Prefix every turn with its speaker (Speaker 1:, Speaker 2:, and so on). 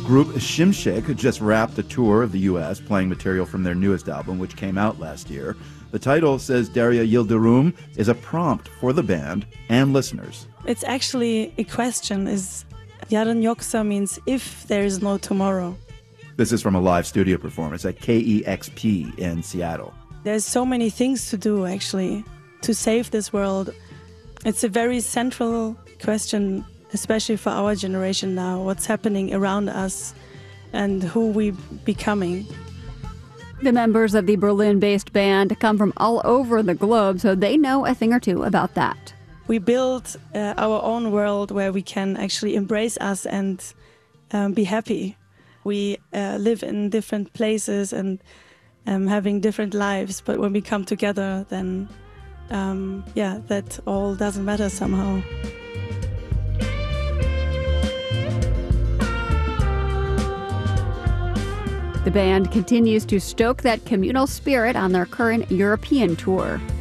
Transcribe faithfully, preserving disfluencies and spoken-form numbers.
Speaker 1: Group Shimshik just wrapped a tour of the U S playing material from their newest album, which came out last year. The title, says Derya Yildirim, is a prompt for the band and listeners.
Speaker 2: It's actually a question. Is Yarın yoksa means if there is no tomorrow.
Speaker 1: This is from a live studio performance at K E X P in Seattle.
Speaker 2: There's so many things to do, actually, to save this world. It's a very central question, especially for our generation now, what's happening around us and who we're becoming.
Speaker 3: The members of the Berlin-based band come from all over the globe, so they know a thing or two about that.
Speaker 2: We build uh, our own world where we can actually embrace us and um, be happy. We uh, live in different places and um, having different lives, but when we come together, then um, yeah, that all doesn't matter somehow.
Speaker 3: The band continues to stoke that communal spirit on their current European tour.